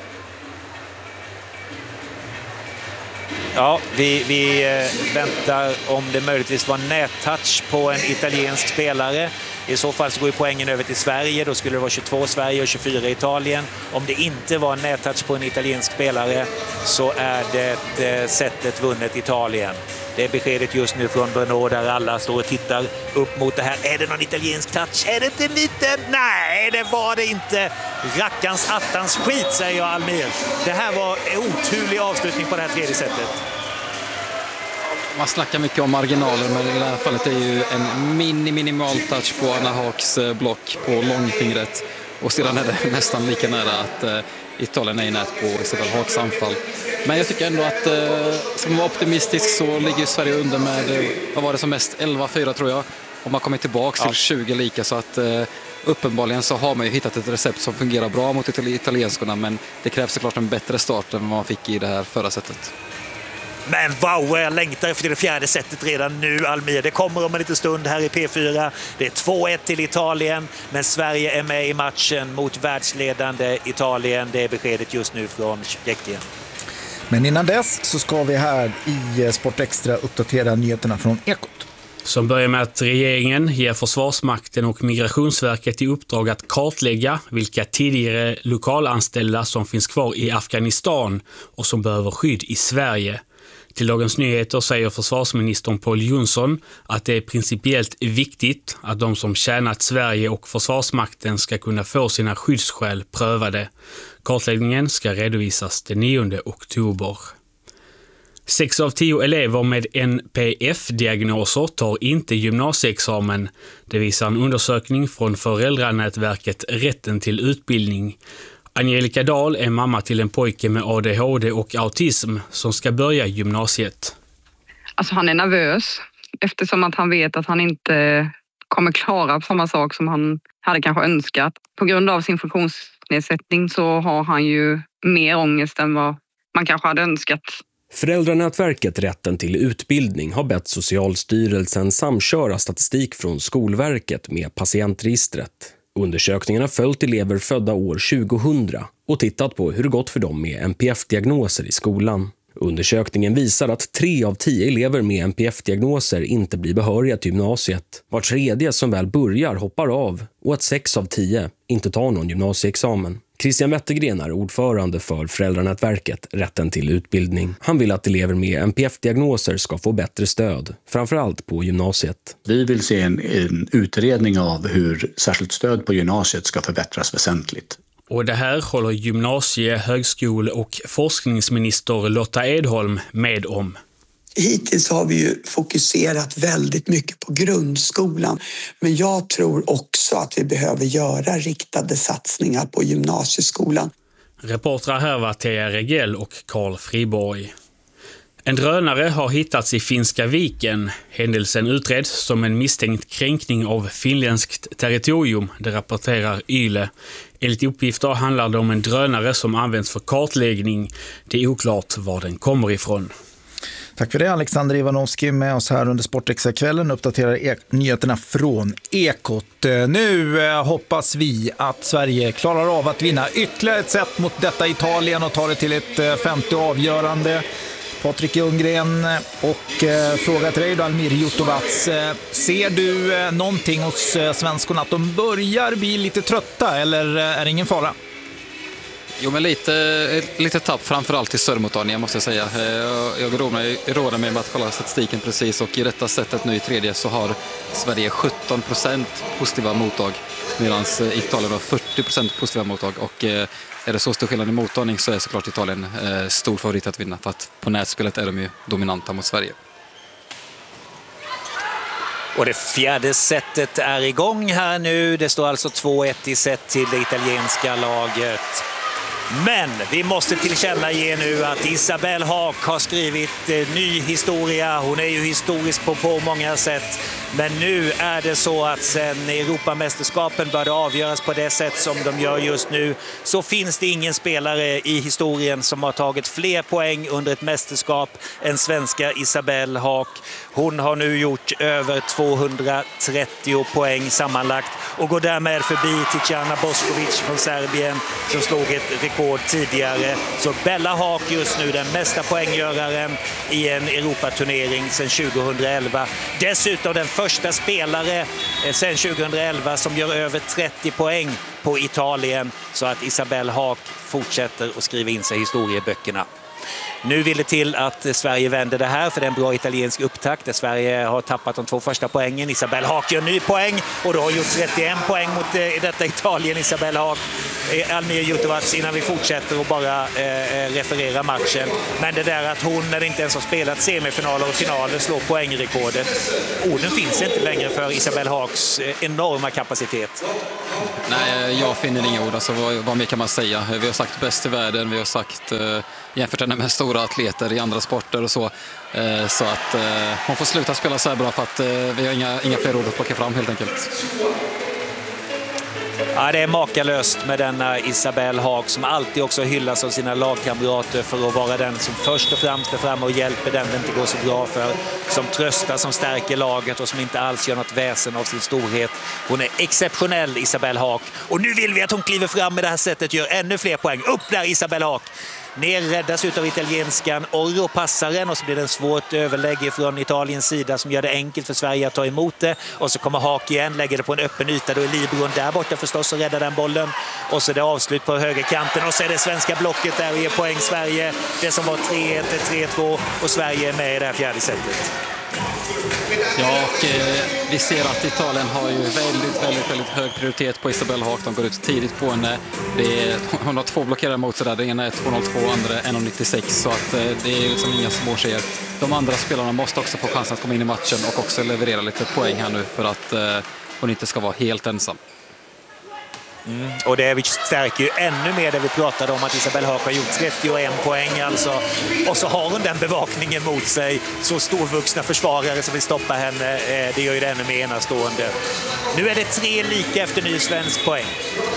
Ja, vi, vi eh, väntar om det möjligtvis var nättouch på en italiensk spelare. I så fall så går ju poängen över till Sverige. Då skulle det vara tjugotvå Sverige och tjugofyra Italien. Om det inte var nättouch på en italiensk spelare så är det eh, sättet vunnet Italien. Det är beskedet just nu från Brno där alla står och tittar upp mot det här. Är det någon italiensk touch? Är det inte lite? Nej, det var det inte. Rackans attans skit, säger jag Almir. Det här var en oturlig avslutning på det här tredje sättet. Man snackar mycket om marginaler, men i det här fallet är ju en mini minimal touch på Anna Haaks block på långfingret. Och sedan är det nästan lika nära att uh, Italien är i nät på Isabelle Haaks anfall. Men jag tycker ändå att, uh, som man var optimistisk, så ligger Sverige under med, uh, vad var det som mest, elva fyra tror jag. Och man kommer tillbaka till ja. tjugo lika, så att uh, uppenbarligen så har man ju hittat ett recept som fungerar bra mot italienskorna, men det krävs såklart en bättre start än vad man fick i det här förra sättet. Men wow, jag längtar efter det fjärde sättet redan nu, Almir. Det kommer om en liten stund här i P fyra. Det är två ett till Italien, men Sverige är med i matchen mot världsledande Italien. Det är beskedet just nu från Tjeckien. Men innan dess så ska vi här i Sport Extra uppdatera nyheterna från Ekot. Som börjar med att regeringen ger Försvarsmakten och Migrationsverket i uppdrag att kartlägga vilka tidigare lokalanställda som finns kvar i Afghanistan och som behöver skydd i Sverige. Till Dagens Nyheter säger försvarsministern Pål Jonson att det är principiellt viktigt att de som tjänat Sverige och Försvarsmakten ska kunna få sina skyddsskäl prövade. Kartläggningen ska redovisas den nionde oktober. Sex av tio elever med N P F-diagnoser tar inte gymnasieexamen. Det visar en undersökning från föräldranätverket Rätten till utbildning. Angelica Dahl är mamma till en pojke med A D H D och autism som ska börja gymnasiet. Alltså han är nervös eftersom att han vet att han inte kommer klara samma sak som han hade kanske önskat. På grund av sin funktionsnedsättning så har han ju mer ångest än vad man kanske hade önskat. Föräldranätverket Rätten till utbildning har bett Socialstyrelsen samköra statistik från Skolverket med patientregistret. Undersökningen har följt elever födda år tjugohundra och tittat på hur det gått för dem med N P F-diagnoser i skolan. Undersökningen visar att tre av tio elever med N P F-diagnoser inte blir behöriga till gymnasiet. Var tredje som väl börjar hoppar av och att sex av tio inte tar någon gymnasieexamen. Christian Wettergren är ordförande för Föräldranätverket Rätten till utbildning. Han vill att elever med N P F-diagnoser ska få bättre stöd, framförallt på gymnasiet. Vi vill se en, en utredning av hur särskilt stöd på gymnasiet ska förbättras väsentligt. Och det här håller gymnasie-, högskole- och forskningsminister Lotta Edholm med om. Hittills har vi ju fokuserat väldigt mycket på grundskolan, men jag tror också att vi behöver göra riktade satsningar på gymnasieskolan. Reportrar här var Thea Regell och Carl Friborg. En drönare har hittats i Finska viken. Händelsen utreds som en misstänkt kränkning av finländskt territorium, det rapporterar Yle. Enligt uppgifter handlar det om en drönare som används för kartläggning. Det är oklart var den kommer ifrån. Tack för det, Alexander Ivanovski med oss här under Sportextra-kvällen. Uppdaterar e- nyheterna från Ekot. Nu eh, hoppas vi att Sverige klarar av att vinna ytterligare ett set mot detta Italien och tar det till ett eh, femte avgörande. Patrik Ljunggren och eh, fråga till dig då, Almir Jutovac. Eh, ser du eh, någonting hos eh, svenskorna att de börjar bli lite trötta eller eh, är det ingen fara? Jo, men lite, lite tapp framförallt i Sörmottagningen måste jag säga. Jag, jag råder mig med att kolla statistiken precis och i detta sättet nu i tredje så har Sverige sjutton procent positiva mottag medan Italien har fyrtio procent positiva mottag och är det så stor skillnad i mottagning så är såklart Italien stor favorit att vinna för att på nätspelet är de ju dominanta mot Sverige. Och det fjärde setet är igång här nu. Det står alltså två ett i set till det italienska laget. Men vi måste tillkännage nu att Isabelle Haak har skrivit eh, ny historia. Hon är ju historisk på, på många sätt. Men nu är det så att sen Europamästerskapen började avgöras på det sätt som de gör just nu så finns det ingen spelare i historien som har tagit fler poäng under ett mästerskap än svenska Isabelle Haak. Hon har nu gjort över tvåhundratrettio poäng sammanlagt och går därmed förbi Tijana Boskovic från Serbien som slog ett rekord tidigare. Så Bella Haak just nu den mesta poänggöraren i en Europaturnering sedan tjugohundraelva. Dessutom den första spelare sedan tjugohundraelva som gör över trettio poäng på Italien så att Isabelle Haak fortsätter att skriva in sig i historieböckerna. Nu vill det till att Sverige vänder det här för det är en bra italiensk upptakt där Sverige har tappat de två första poängen. Isabelle Haak gör en ny poäng och då har gjort trettioen poäng mot eh, detta Italien. Isabelle Haak, eh, Almir Jutovac innan vi fortsätter och bara eh, referera matchen. Men det där att hon när det inte ens har spelat semifinaler och finaler slår poängrekordet. Orden finns inte längre för Isabelle Haaks eh, enorma kapacitet. Nej, jag finner inga ord. Alltså, vad, vad mer kan man säga? Vi har sagt bäst i världen, vi har sagt eh, jämfört henne med stora atleter i andra sporter och så. Eh, så att eh, hon får sluta spela så här bra för att eh, vi har inga, inga fler ord att plocka fram helt enkelt. Ja, det är makalöst med denna Isabelle Haak som alltid också hyllas av sina lagkamrater för att vara den som först och främst är framme och hjälper den det inte går så bra för. Som tröstar, som stärker laget och som inte alls gör något väsen av sin storhet. Hon är exceptionell, Isabelle Haak. Och nu vill vi att hon kliver fram med det här sättet, gör ännu fler poäng. Upp där, Isabelle Haak! Ner räddas ut av italienskan. Orro passar den och så blir det en svårt överlägg från Italiens sida som gör det enkelt för Sverige att ta emot det. Och så kommer Haak igen, lägger det på en öppen yta. Då är Libron där borta förstås och räddar den bollen. Och så är det avslut på högerkanten. Och så är det svenska blocket där och ger poäng Sverige. Det som var tre ett till tre två och Sverige är med i det här fjärde setet. Ja, och eh, vi ser att Italien har ju väldigt, väldigt, väldigt hög prioritet på Isabelle Haak. De går ut tidigt på henne. Det är, hon har två blockerare mot sig där. Det ena är två noll två, andra är ett nittiosex. Så att, eh, det är liksom inga småtjejer. De andra spelarna måste också få chansen att komma in i matchen och också leverera lite poäng här nu för att eh, hon inte ska vara helt ensam. Mm. Och det stärker ju ännu mer det vi pratade om att Isabelle Haak har gjort trettioen poäng alltså. Och så har hon den bevakningen mot sig, så storvuxna försvarare som vill stoppa henne, det gör ju det ännu mer enastående. Nu är det tre lika efter ny svensk poäng.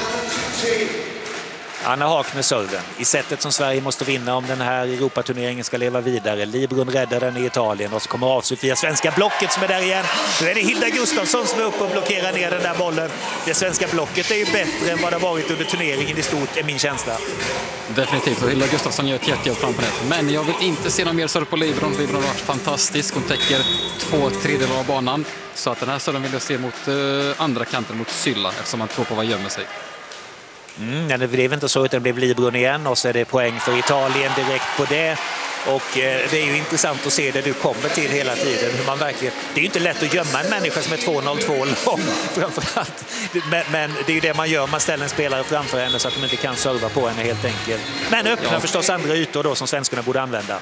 Anna Haak med serven i sättet som Sverige måste vinna om den här Europaturneringen ska leva vidare. Libron räddar den i Italien och så kommer avslut via svenska blocket som är där igen. Nu är det Hilda Gustafsson som är uppe och blockerar ner den där bollen. Det svenska blocket är ju bättre än vad det har varit under turneringen i stort, är min känsla. Definitivt, och Hilda Gustafsson gör ett jättejobb framför det. Men jag vill inte se någon mer serv på Libron. Libron har varit fantastisk. Hon täcker två tredjedelar av banan. Så att den här serven vill jag se mot uh, andra kanten, mot Sylla, eftersom man tror på vad gömmer sig. Mm, det blev inte så utan det blev Libron igen och så är det poäng för Italien direkt på det. Och eh, det är ju intressant att se det du kommer till hela tiden. Hur man verkligen, det är ju inte lätt att gömma en människa som är två noll två lång framförallt. Men, men det är ju det man gör, man ställer en spelare framför henne så att de inte kan serva på henne helt enkelt. Men öppnar ja. förstås andra ytor då som svenskarna borde använda.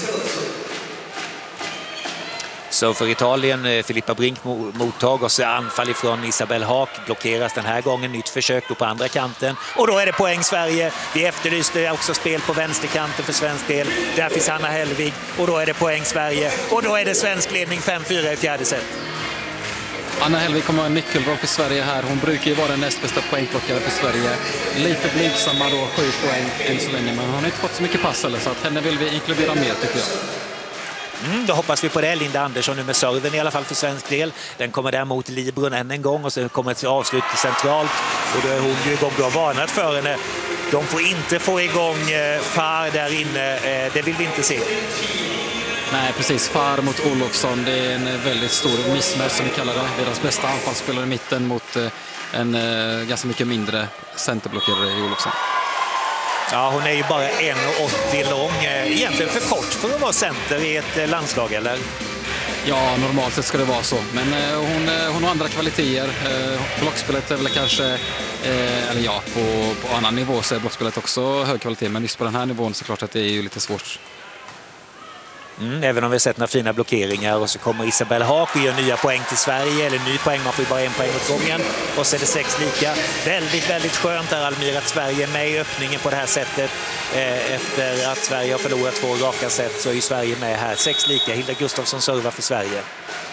Så för Italien, Filippa Brink mottag och så anfall ifrån Isabelle Haak, blockeras den här gången, nytt försök då på andra kanten. Och då är det poäng Sverige. Vi efterlyste också spel på vänsterkanten för svensk del. Där finns Anna Hellvig och då är det poäng Sverige. Och då är det svensk ledning fem fyra i fjärde set. Anna Hellvig kommer ha en nyckelroll för Sverige här. Hon brukar ju vara den näst bästa poängplockare för Sverige. Lite blygsamma då, sju poäng än så länge. Men hon har inte fått så mycket pass eller så att henne vill vi inkludera mer tycker jag. Mm, då hoppas vi på det. Linda Andersson nu med serven i alla fall för svensk del. Den kommer där mot Libron än en gång och så kommer ett avslut centralt. Och då är hon ju igång. Du har varnat för henne. De får inte få igång eh, Far där inne. Eh, det vill vi inte se. Nej, precis. Far mot Olofsson. Det är en väldigt stor missmatch som vi kallar det. Deras bästa anfallsspelare i mitten mot eh, en eh, ganska mycket mindre centerblockerare i Olofsson. Ja, hon är ju bara en åttio lång. Egentligen för kort för att vara center i ett landslag, eller? Ja, normalt sett ska det vara så. Men eh, hon, eh, hon har andra kvaliteter. Eh, blockspelet är väl kanske, eh, eller ja, på, på annan nivå så är blockspelet också hög kvalitet. Men just på den här nivån så klart att det är ju lite svårt. Mm, även om vi har sett några fina blockeringar och så kommer Isabelle Haak och gör nya poäng till Sverige, eller ny poäng, man får bara en poäng åt gången och så är det sex lika. Väldigt, väldigt skönt där Almir att Sverige är med i öppningen på det här sättet. Eh, efter att Sverige har förlorat två raka set så är ju Sverige med här. Sex lika, Hilda Gustafsson servar för Sverige.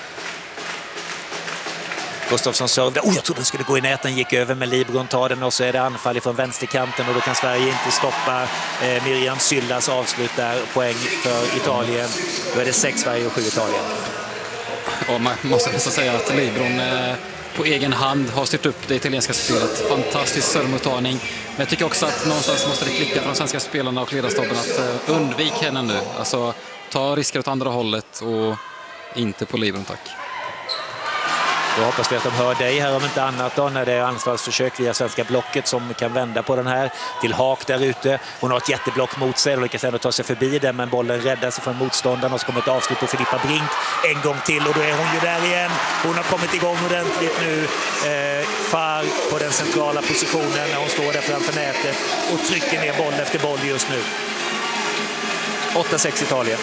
Gustafsson servade. Oh, jag trodde den skulle gå i näten, gick över med Libron, tar den och så är det anfall från vänsterkanten och då kan Sverige inte stoppa eh, Miriam Syllas avslut där. Poäng för Italien. Då är det sex Sverige och sju Italien. Och man måste nästan säga att Libron eh, på egen hand har styrt upp det italienska spelet. Fantastisk servmottagning. Men jag tycker också att någonstans måste det klicka från de svenska spelarna och ledarstaben att eh, undvik henne nu. Alltså ta risker åt andra hållet och inte på Libron, tack. Då hoppas vi att de hör dig här om inte annat då, när det är ansvarsförsök via svenska blocket som kan vända på den här till Haak där ute. Hon har ett jätteblock mot sig och lyckas ändå ta sig förbi den, men bollen räddas från motståndaren och så kommer ett avslut på Filippa Brink en gång till och då är hon ju där igen. Hon har kommit igång ordentligt nu. Eh, Far på den centrala positionen när hon står där framför nätet och trycker ner boll efter boll just nu. åtta sex Italien.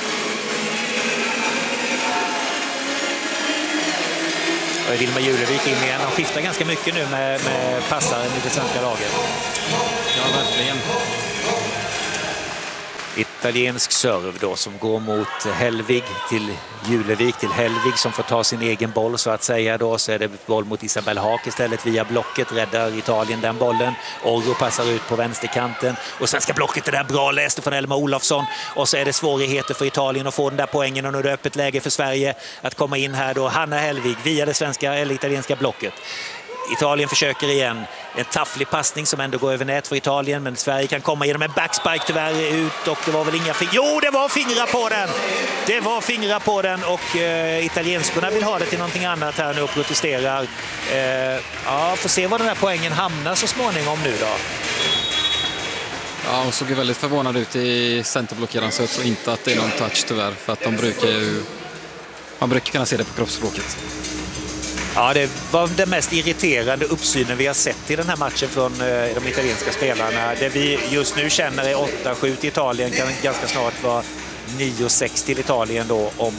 Och Vilma Julevik in igen. Han skiftar ganska mycket nu med, med passaren i det svenska laget. Ja, verkligen. Italiensk serv då som går mot Hellvig till Julevik till Hellvig som får ta sin egen boll så att säga då. Så är det boll mot Isabelle Haak istället via blocket. Räddar Italien den bollen. Orgo passar ut på vänsterkanten. Och svenska blocket är där bra läst från Elma Olofsson. Och så är det svårigheter för Italien att få den där poängen. Och nu är det öppet läge för Sverige att komma in här då. Hanna Hellvig via det svenska eller italienska blocket. Italien försöker igen. En tafflig passning som ändå går över nät för Italien. Men Sverige kan komma genom en backspike tyvärr ut. Och det var väl inga fingrar. Jo, det var fingrar på den! Det var fingrar på den. Och eh, italienskorna vill ha det till någonting annat här nu och protesterar. Eh, ja, får se var den här poängen hamnar så småningom nu då. Ja, hon såg ju väldigt förvånad ut i centerblockeraren så jag tror inte att det är någon touch tyvärr. För att de brukar ju... Man brukar kunna se det på kroppsspråket. Ja, det var den mest irriterande uppsynen vi har sett i den här matchen från eh, de italienska spelarna. Det vi just nu känner är åtta sju till Italien kan ganska snart vara nio sex till Italien då om,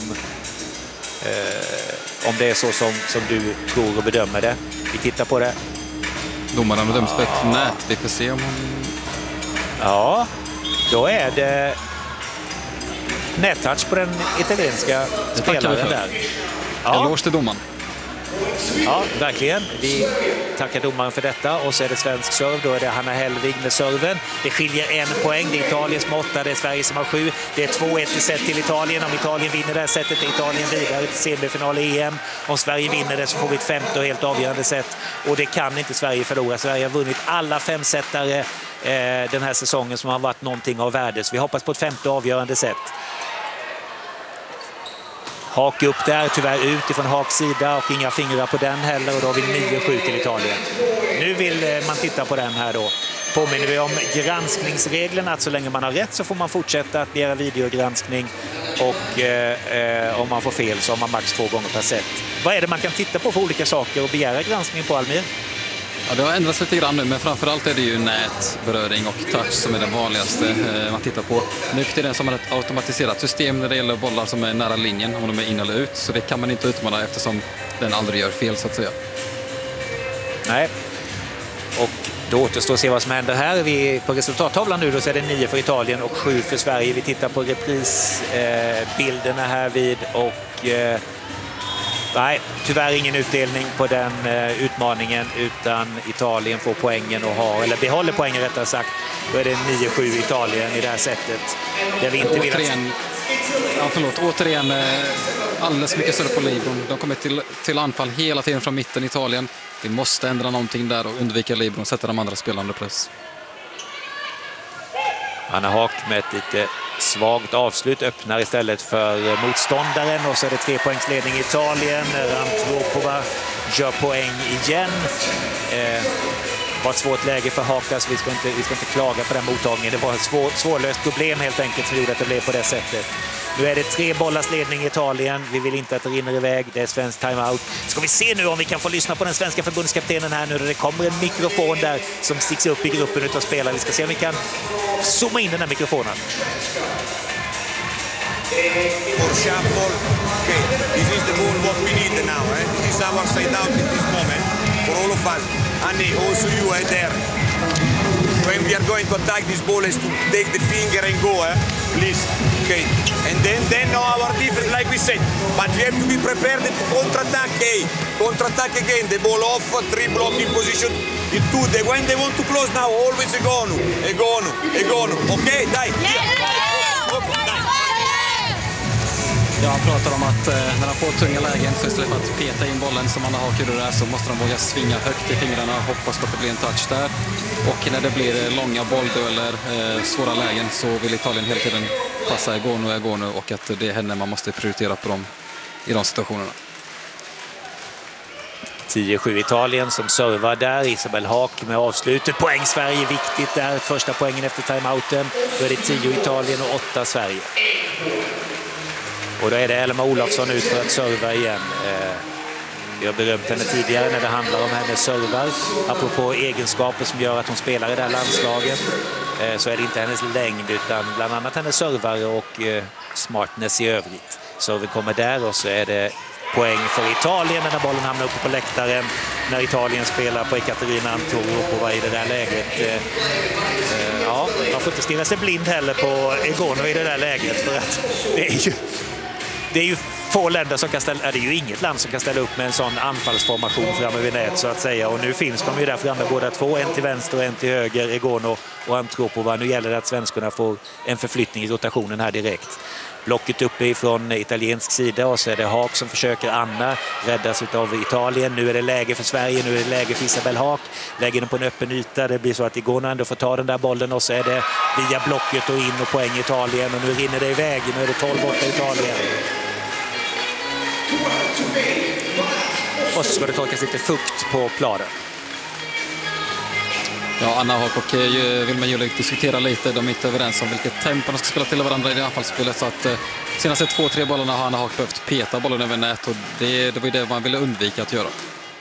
eh, om det är så som, som du tror och bedömer det. Vi tittar på det. Domaren bedöms på ett nät. Vi får se om hon... Ja, då är det nättouch på den italienska spelaren där. Ja. Eloge till domaren. Ja, verkligen. Vi tackar domaren för detta. Och så är det svensk serv. Då är det Hanna Hellvig med serven. Det skiljer en poäng. Det är Italien som har åtta. Det är Sverige som har sju. Det är två ett i set till Italien. Om Italien vinner det här setet är Italien vidare till semifinal i E M. Om Sverige vinner det så får vi ett femte och helt avgörande set. Och det kan inte Sverige förlora. Sverige har vunnit alla fem setare eh, den här säsongen som har varit någonting av värde. Så vi hoppas på ett femte avgörande set. Haak upp där, tyvärr ut ifrån Haaks sida och inga fingrar på den heller och då har vi nio sju till Italien. Nu vill man titta på den här då. Påminner vi om granskningsreglerna att så länge man har rätt så får man fortsätta att begära videogranskning och eh, om man får fel så har man max två gånger per set. Vad är det man kan titta på för olika saker och begära granskning på, Almir? Ja, det har ändrats lite grann nu, men framförallt är det ju nät, beröring och touch som är den vanligaste eh, man tittar på. Nu är det som ett automatiserat system när det gäller bollar som är nära linjen, om de är in eller ut. Så det kan man inte utmana eftersom den aldrig gör fel så att säga. Nej, och då återstår att se vad som händer här. Vi på resultattavlan nu då så är det nio för Italien och sju för Sverige. Vi tittar på reprisbilderna eh, här vid och... Eh, Nej, tyvärr ingen utdelning på den eh, utmaningen utan Italien får poängen och har, eller behåller poängen rättare sagt. Då är det nio sju Italien i det här sättet. Där vi inte vill återigen, att... ja, förlåt, återigen eh, alldeles mycket större på Libron. De kommer till, till anfall hela tiden från mitten i Italien. Vi måste ändra någonting där och undvika Libron och sätta de andra spelarna under press. Anna Haak med ett lite svagt avslut öppnar istället för motståndaren och så är det tre poängsledning i Italien. Rantropova gör poäng igen. Eh, var ett svårt läge för Haak, så vi ska inte, vi ska inte klaga på den mottagningen. Det var ett svår, svårlöst problem helt enkelt som gjorde att det blev på det sättet. Nu är det tre bollars ledning i Italien. Vi vill inte att det rinner iväg. Det är svensk timeout. Ska vi se nu om vi kan få lyssna på den svenska förbundskaptenen här nu. Det kommer en mikrofon där som sticks upp i gruppen utav spelare. Vi ska se om vi kan zooma in den här mikrofonen. For shuffle. Okay, this is the ball what we need now. Eh? This is our side out in this moment. For all of us. Annie, also you are there. When we are going to attack this ball is to take the finger and go, eh? Please. Okay. And then then our defense, like we said. But we have to be prepared to counter-attack. Hey, counter-attack again. The ball off, three blocking position. In two. They, when they want to close now, always Egonu, Egonu, Egonu. Okay, dai. Ja, han pratar om att eh, när han får tunga lägen så istället för att peta in bollen som Anna Haak gjorde där så måste de våga svinga högt i fingrarna och hoppas på att det blir en touch där. Och när det blir långa bolldueller, eh, svåra lägen så vill Italien hela tiden passa Egonu och Egonu och att det är henne man måste prioritera på dem i de situationerna. tio sju Italien som servar där. Isabelle Haak med avslutet. Poäng Sverige, viktigt där. Första poängen efter timeouten. Då är det tio Italien och åtta Sverige. Och då är det Elma Olofsson ut för att serva igen. Vi har berömt henne tidigare när det handlar om hennes servar. Apropå egenskaper som gör att hon spelar i det här landslaget så är det inte hennes längd utan bland annat hennes servar och smartness i övrigt. Serven kommer där och så är det poäng för Italien när bollen hamnar uppe på läktaren. när Italien spelar på Ekaterina Antropova i det där läget. Ja, man får inte stirra sig blind heller på Egono i det där läget, för att det är ju, det är ju få länder som kan ställa, det är ju inget land som kan ställa upp med en sån anfallsformation framme vid nät så att säga, och nu finns de ju där framme båda två, en till vänster och en till höger, Egono och Antropova. Nu gäller det att svenskarna får en förflyttning i rotationen här direkt. Blocket uppe ifrån italiensk sida och så är det Haak som försöker, Anna räddas av Italien. Nu är det läge för Sverige, nu är det läge för Isabelle Haak. Lägger den på en öppen yta, det blir så att Egono ändå får ta den där bollen och så är det via blocket och in och poäng Italien, och nu rinner det iväg, nu är det tolv åtta Italien. Och så ska det torkas lite fukt på planen. Ja, Anna Haak och Vilma Julik diskuterar lite. De är inte överens om vilket tempo de ska spela till varandra i det anfallsspelet. Så att eh, senaste två, tre bollarna har Anna Haak behövt peta bollen över nät. Och det, det var ju det man ville undvika att göra.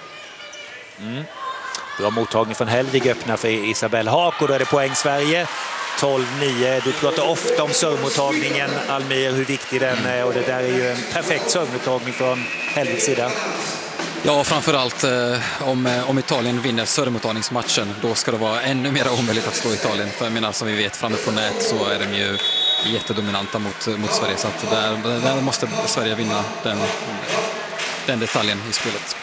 Mm. Bra mottagning från Helvig, öppnar för Isabelle Haak och då är det poäng Sverige. tolv nio. Du pratar ofta om servmottagningen, Almir, hur viktig den är. Och det där är ju en perfekt servmottagning från Helvigs sida. Ja, framförallt eh, om, om Italien vinner servemottagningsmatchen, då ska det vara ännu mer omöjligt att slå Italien. För jag menar, som vi vet, framme på nät så är de ju jättedominanta mot, mot Sverige. Så att där, där måste Sverige vinna den, den detaljen i spelet.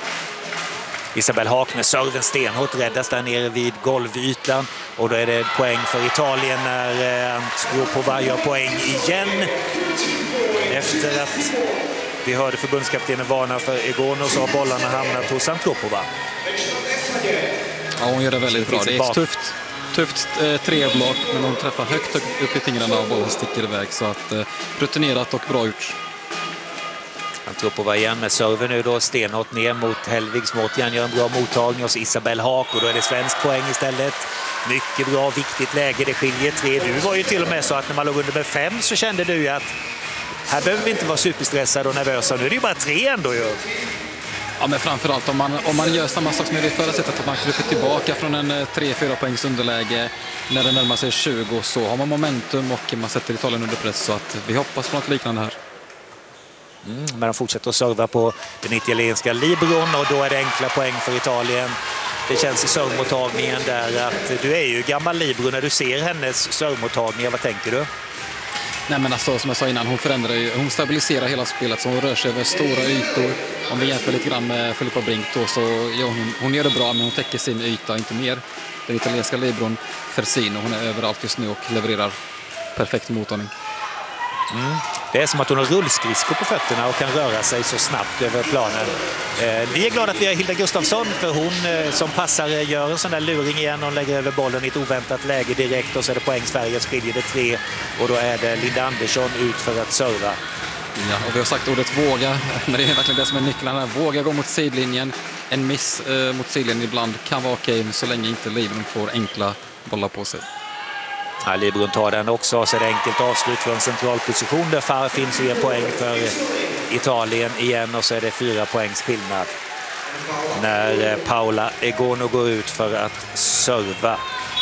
Isabelle Haak med serven stenhårt, räddas där nere vid golvytan, och då är det poäng för Italien när Antropova gör poäng igen. Efter att vi hörde förbundskaptenen varna för Egono så har bollarna hamnat hos Antropova. Ja, hon gör det väldigt bra. Det är ett tufft, tufft eh, treblock, men hon träffar högt upp i fingrarna och bollen sticker iväg. Så att eh, rutinerat och bra gjort. Antropova igen med serven nu då, stenhårt ner mot Helvigs Mårtian, gör en bra mottagning hos Isabelle Haak, och då är det svensk poäng istället. Mycket bra, viktigt läge, det skiljer tre. Du var ju till och med så att när man låg under med fem så kände du att här behöver vi inte vara superstressade och nervösa. Nu är det ju bara tre ändå ju. Ja, men framförallt om man, om man gör samma sak som i det förra sättet, att man kryper tillbaka från en tre fyra poängs underläge när det närmar sig tjugo, så har man momentum och man sätter Italien under press, så att vi hoppas på något liknande här. Mm, men de fortsätter att serva på den italienska libron och då är det enkla poäng för Italien. Det känns i servmottagningen där att du är ju gammal libro. När du ser hennes servmottagningar, vad tänker du? Nej, men alltså, som jag sa innan, hon förändrar ju, hon stabiliserar hela spelet, så hon rör sig över stora ytor. Om vi jämför lite grann med Filippa Brink då, så ja, hon, hon gör det bra, men hon täcker sin yta, inte mer. Den italienska libron Fersino, hon är överallt just nu och levererar perfekt mottagning. Mm. Det är som att hon har rullskridskor på fötterna och kan röra sig så snabbt över planen. Eh, vi är glada att vi har Hilda Gustafsson, för hon eh, som passar gör en sån där luring igen och lägger över bollen i ett oväntat läge direkt, och så är det poäng Sverige, skiljer det tre, och då är det Linda Andersson ut för att serva. Ja, och vi har sagt ordet våga, men det är verkligen det som är nyckeln här. Våga gå mot sidlinjen. En miss eh, mot sidlinjen ibland kan vara okej, så länge inte Libron får enkla bollar på sig. Ja, Libron tar den också, så är det enkelt avslut från en central position där Far finns och ger poäng för Italien igen, och så är det fyra poängs skillnad när Paola Egono går ut för att serva.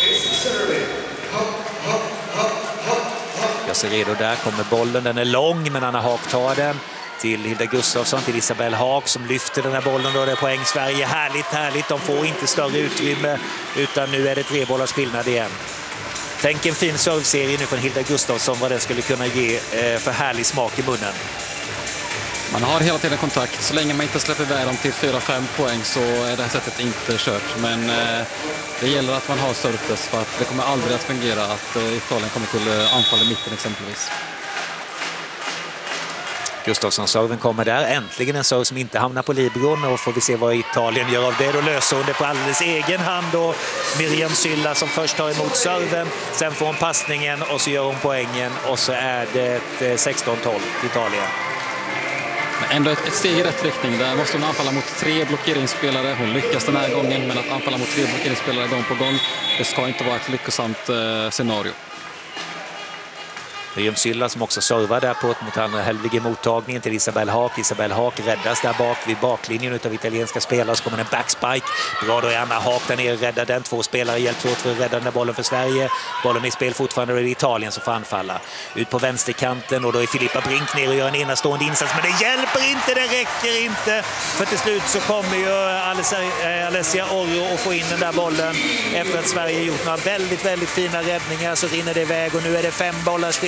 Jag ser redo, där kommer bollen, den är lång men Anna Haak tar den till Hilda Gustafsson, till Isabelle Haak som lyfter den här bollen, då är det poäng Sverige. Härligt, härligt, de får inte större utrymme utan nu är det tre bollars skillnad igen. Tänk en fin serveserie nu från Hilda Gustafsson, vad den skulle kunna ge eh, för härlig smak i munnen. Man har hela tiden kontakt. Så länge man inte släpper iväg dem till fyra fem poäng så är det här sättet inte kört. Men eh, det gäller att man har servepress, för att det kommer aldrig att fungera att eh, Italien kommer till eh, anfall i mitten exempelvis. Gustafsson-serven kommer där. Äntligen en serv som inte hamnar på Libron, och får vi se vad Italien gör av det. Då löser hon det på alldeles egen hand, och Miriam Sylla som först tar emot serven, sen får hon passningen och så gör hon poängen, och så är det sexton tolv till Italien. Men ändå ett, ett steg i rätt riktning. Där måste hon anfalla mot tre blockeringsspelare. Hon lyckas den här gången, men att anfalla mot tre blockeringsspelare gång på gång, det ska inte vara ett lyckosamt eh, scenario. Miriam Sylla som också servar där på ett mot andra Helvige mottagningen till Isabel Haak. Isabel Haak räddas där bak vid baklinjen utav italienska spelare. Så kommer en backspike. Bra då är Anna Haak där nere, räddar den. Två spelare hjälps åt för att rädda den där bollen för Sverige. Bollen är i spel fortfarande och det är Italien som får anfalla. Ut på vänsterkanten och då är Filippa Brink ner och gör en enastående insats. Men det hjälper inte, det räcker inte. För till slut så kommer ju Alessia Orro att få in den där bollen. Efter att Sverige gjort några väldigt, väldigt fina räddningar så rinner det iväg och nu är det fem bollar